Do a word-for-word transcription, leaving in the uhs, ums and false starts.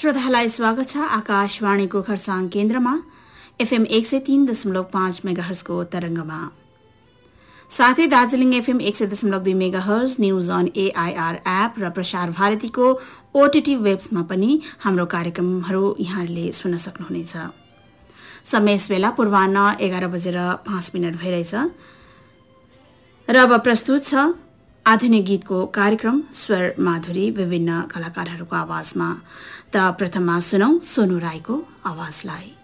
श्रोताहरूलाई स्वागत छ आकाशवाणीको खरसाङ केन्द्रमा एफएम एक सय तीन दशमलव पाँच मेगाहर्जको तरंगमा, साथै दार्जिलिङ एफएम एक सय दशमलव दुई megahertz, news on AIR app र प्रसार भारतीको ओटीटी वेब्समा पनि हाम्रो कार्यक्रमहरू यहाँहरूले सुन्न सक्नुहुनेछ। समय यस बेला पूर्वाह्न एघार बजेर पाँच मिनट भइरहेछ र अब प्रस्तुत छ आधुनिक गीतको कार्यक्रम स्वर माधुरी, विभिन्न कलाकारहरूको आवाजमा। त प्रथममा सुनौ सोनु राईको आवाजलाई।